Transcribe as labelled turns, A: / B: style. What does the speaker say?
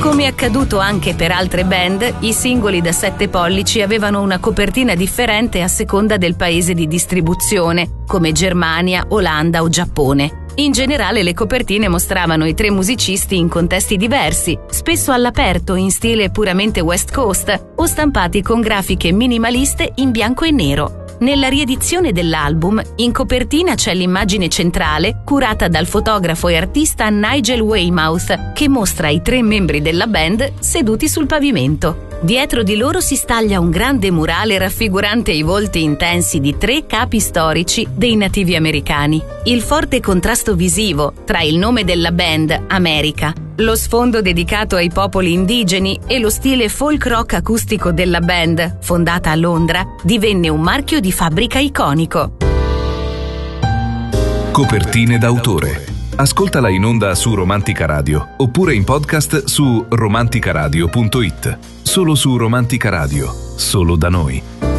A: Come accaduto anche per altre band, i singoli da 7 pollici avevano una copertina differente a seconda del paese di distribuzione, come Germania, Olanda o Giappone. In generale le copertine mostravano i 3 musicisti in contesti diversi, spesso all'aperto in stile puramente West Coast o stampati con grafiche minimaliste in bianco e nero. Nella riedizione dell'album, in copertina c'è l'immagine centrale curata dal fotografo e artista Nigel Weymouth, che mostra i 3 membri della band seduti sul pavimento. Dietro di loro si staglia un grande murale raffigurante i volti intensi di 3 capi storici dei nativi americani. Il forte contrasto visivo tra il nome della band, America, lo sfondo dedicato ai popoli indigeni e lo stile folk rock acustico della band, fondata a Londra, divenne un marchio di fabbrica iconico.
B: Copertine d'autore. Ascoltala in onda su Romantica Radio oppure in podcast su romanticaradio.it. Solo su Romantica Radio, solo da noi.